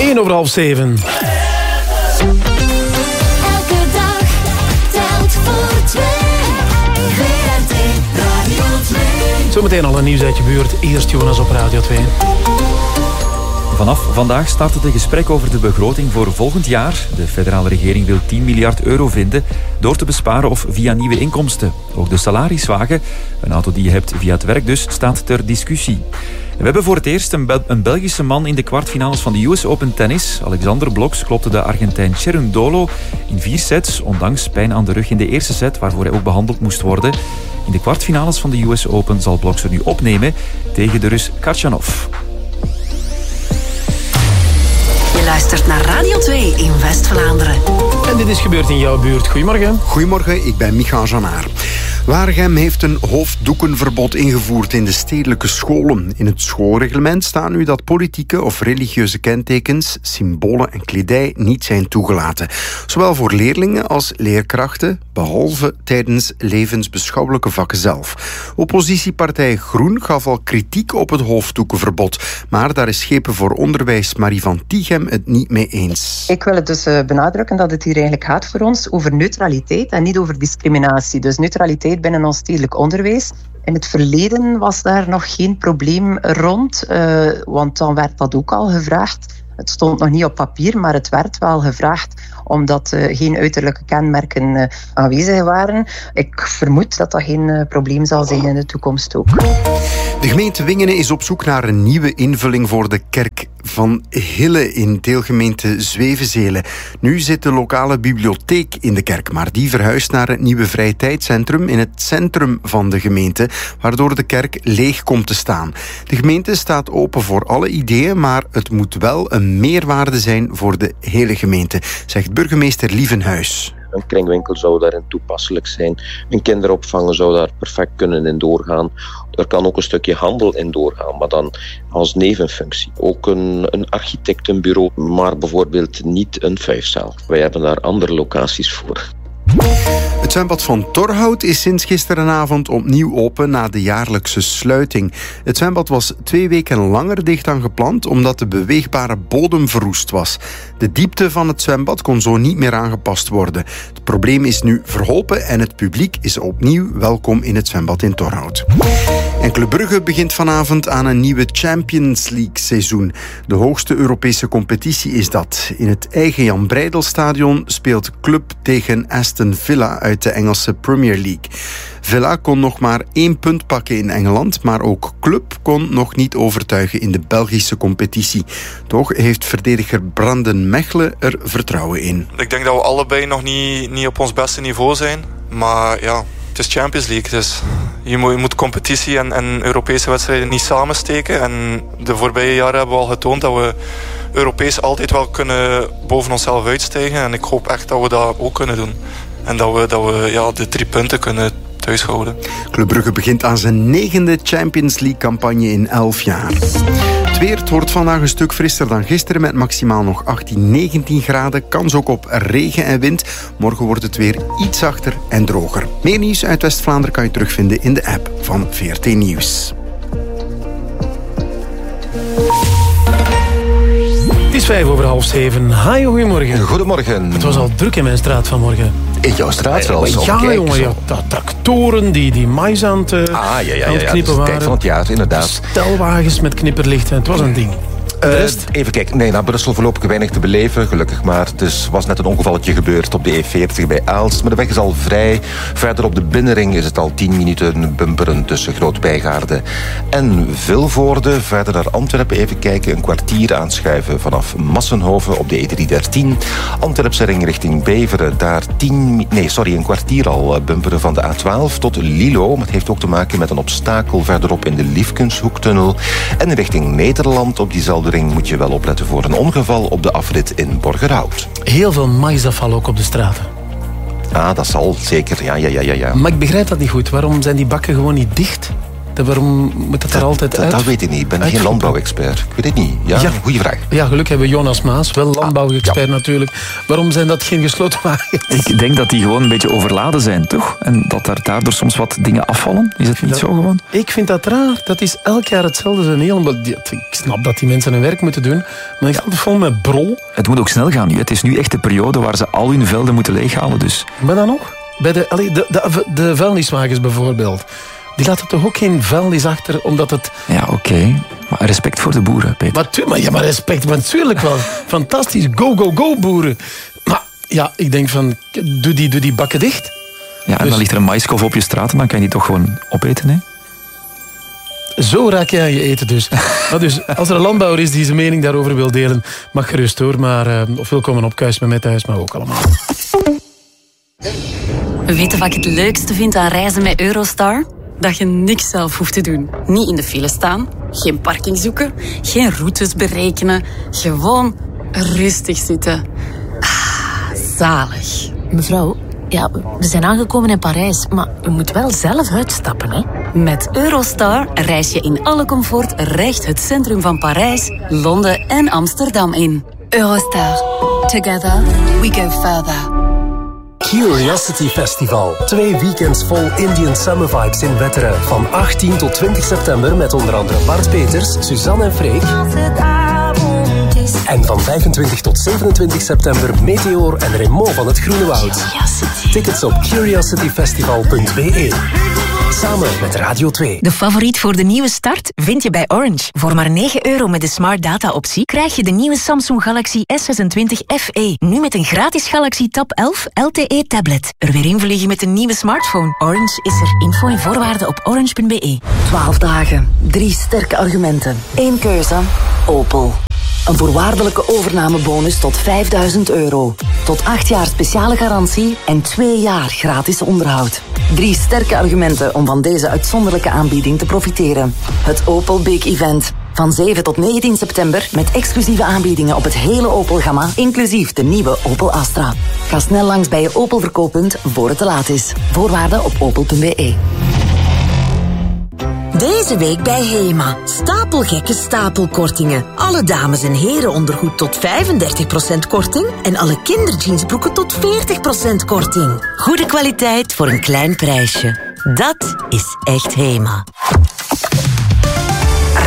7:01. Elke dag telt voor twee. VRT Radio 2. Zometeen al een nieuws uit je buurt. Eerst Jonas op Radio 2. Vanaf vandaag starten de gesprekken over de begroting voor volgend jaar. De federale regering wil 10 miljard euro vinden door te besparen of via nieuwe inkomsten. Ook de salariswagen, een auto die je hebt via het werk dus, staat ter discussie. We hebben voor het eerst een Belgische man in de kwartfinales van de US Open tennis. Alexander Bloks klopte de Argentijn Cerundolo in 4 sets, ondanks pijn aan de rug in de eerste set, waarvoor hij ook behandeld moest worden. In de kwartfinales van de US Open zal Bloks er nu opnemen tegen de Rus Khachanov. Je luistert naar Radio 2 in West-Vlaanderen. En dit is gebeurd in jouw buurt. Goedemorgen. Goedemorgen, ik ben Micha Janaar. Waregem heeft een hoofddoekenverbod ingevoerd in de stedelijke scholen. In het schoolreglement staat nu dat politieke of religieuze kentekens, symbolen en kledij niet zijn toegelaten. Zowel voor leerlingen als leerkrachten, behalve tijdens levensbeschouwelijke vakken zelf. Oppositiepartij Groen gaf al kritiek op het hoofddoekenverbod. Maar daar is Schepen voor Onderwijs Marie van Tichem het niet mee eens. Ik wil het dus benadrukken dat het hier eigenlijk gaat voor ons over neutraliteit en niet over discriminatie. Dus neutraliteit binnen ons stedelijk onderwijs. In het verleden was daar nog geen probleem rond, want dan werd dat ook al gevraagd. Het stond nog niet op papier, maar het werd wel gevraagd omdat geen uiterlijke kenmerken aanwezig waren. Ik vermoed dat dat geen probleem zal zijn in de toekomst ook. De gemeente Wingenen is op zoek naar een nieuwe invulling voor de kerk van Hille in deelgemeente Zwevenzelen. Nu zit de lokale bibliotheek in de kerk, maar die verhuist naar het nieuwe vrije tijdscentrum in het centrum van de gemeente, waardoor de kerk leeg komt te staan. De gemeente staat open voor alle ideeën, maar het moet wel een meerwaarde zijn voor de hele gemeente, zegt burgemeester Lievenhuis. Een kringwinkel zou daarin toepasselijk zijn. Een kinderopvang zou daar perfect kunnen in doorgaan. Er kan ook een stukje handel in doorgaan, maar dan als nevenfunctie. Ook een architectenbureau, maar bijvoorbeeld niet een 5-zaal. Wij hebben daar andere locaties voor. Het zwembad van Torhout is sinds gisterenavond opnieuw open na de jaarlijkse sluiting. Het zwembad was 2 weken langer dicht dan gepland omdat de beweegbare bodem verroest was. De diepte van het zwembad kon zo niet meer aangepast worden. Het probleem is nu verholpen en het publiek is opnieuw welkom in het zwembad in Torhout. En Club Brugge begint vanavond aan een nieuwe Champions League seizoen. De hoogste Europese competitie is dat. In het eigen Jan Breidel-stadion speelt Club tegen Aston Villa uit de Engelse Premier League. Villa kon nog maar 1 punt pakken in Engeland, maar ook Club kon nog niet overtuigen in de Belgische competitie. Toch heeft verdediger Branden Mechelen er vertrouwen in. Ik denk dat we allebei nog niet op ons beste niveau zijn, maar ja, het is Champions League, dus je moet competitie en Europese wedstrijden niet samensteken. En de voorbije jaren hebben we al getoond dat we Europees altijd wel kunnen boven onszelf uitstijgen. En ik hoop echt dat we dat ook kunnen doen. En dat we de 3 punten kunnen thuishouden. Club Brugge begint aan zijn 9e Champions League campagne in 11 jaar. Het weer, het wordt vandaag een stuk frisser dan gisteren met maximaal nog 18, 19 graden. Kans ook op regen en wind. Morgen wordt het weer iets zachter en droger. Meer nieuws uit West-Vlaanderen kan je terugvinden in de app van VRT Nieuws. Het is 7:05. Hi, goedemorgen. Goedemorgen. Het was al druk in mijn straat vanmorgen. In jouw straat zelfs? Ja, jongen, ja, tractoren die mais aan het knippen waren. Tijd van het jaar, inderdaad. Stelwagens met knipperlichten. Het was een ding. Even kijken. Nee, naar Brussel voorlopig weinig te beleven, gelukkig maar. Er was net een ongevalletje gebeurd op de E40 bij Aalst. Maar de weg is al vrij. Verder op de binnenring is het al 10 minuten bumperen tussen Groot-Bijgaarde en Vilvoorde. Verder naar Antwerpen even kijken. Een kwartier aanschuiven vanaf Massenhoven op de E313. Antwerpse ring richting Beveren. Daar een kwartier al bumperen van de A12 tot Lilo. Maar het heeft ook te maken met een obstakel verderop in de Liefkenshoektunnel. En richting Nederland op diezelfde ring moet je wel opletten voor een ongeval op de afrit in Borgerhout. Heel veel maisafval ook op de straten. Ah, dat zal zeker. Ja. Maar ik begrijp dat niet goed. Waarom zijn die bakken gewoon niet dicht? Waarom moet dat er altijd uit? Dat weet ik niet. Ik ben geen landbouwexpert. Ik weet het niet. Ja. Goeie vraag. Ja, gelukkig hebben we Jonas Maas, wel landbouwexpert natuurlijk. Waarom zijn dat geen gesloten wagens? Ik denk dat die gewoon een beetje overladen zijn, toch? En dat er daardoor soms wat dingen afvallen. Is het niet zo gewoon? Ik vind dat raar. Dat is elk jaar hetzelfde. Ik snap dat die mensen hun werk moeten doen, maar ik ga het vol met brol. Het moet ook snel gaan nu. Het is nu echt de periode waar ze al hun velden moeten leeghalen. Dus. Maar dan nog? Bij de vuilniswagens bijvoorbeeld. Die laten toch ook geen vuilnis achter, omdat het... Ja, oké. Maar respect voor de boeren, Peter. Maar respect, maar natuurlijk wel. Fantastisch. Go, go, go, boeren. Maar ja, ik denk van, doe die bakken dicht. Ja, en dan ligt er een maïskolf op je straat en dan kan je die toch gewoon opeten, hè? Zo raak je aan je eten dus. Maar dus, als er een landbouwer is die zijn mening daarover wil delen, mag gerust hoor. Maar, of wil komen op Kuis met mij thuis, maar ook allemaal. Weet je wat ik het leukste vind aan reizen met Eurostar? Dat je niks zelf hoeft te doen. Niet in de file staan, geen parking zoeken, geen routes berekenen. Gewoon rustig zitten. Zalig. Mevrouw, ja, we zijn aangekomen in Parijs, maar u moet wel zelf uitstappen, hè? Met Eurostar reis je in alle comfort recht het centrum van Parijs, Londen en Amsterdam in. Eurostar. Together we go further. Curiosity Festival. 2 weekends vol Indian Summer Vibes in Wetteren. Van 18 tot 20 september met onder andere Bart Peters, Suzanne en Freek. En van 25 tot 27 september Meteor en Remo van het Groene Woud. Tickets op curiosityfestival.be. Samen met Radio 2. De favoriet voor de nieuwe start vind je bij Orange. Voor maar €9 met de Smart Data optie krijg je de nieuwe Samsung Galaxy S26 FE. Nu met een gratis Galaxy Tab 11 LTE tablet. Er weer invliegen met een nieuwe smartphone. Orange is er. Info en voorwaarden op orange.be. 12 dagen, 3 sterke argumenten. 1 keuze, Opel. Een voorwaardelijke overnamebonus tot €5.000. Tot 8 jaar speciale garantie en 2 jaar gratis onderhoud. 3 sterke argumenten om van deze uitzonderlijke aanbieding te profiteren. Het Opel Big Event. Van 7 tot 19 september met exclusieve aanbiedingen op het hele Opel-gamma, inclusief de nieuwe Opel Astra. Ga snel langs bij je Opel verkooppunt voor het te laat is. Voorwaarden op opel.be. Deze week bij HEMA. Stapelgekke stapelkortingen. Alle dames- en herenondergoed tot 35% korting. En alle kinderjeansbroeken tot 40% korting. Goede kwaliteit voor een klein prijsje. Dat is echt HEMA.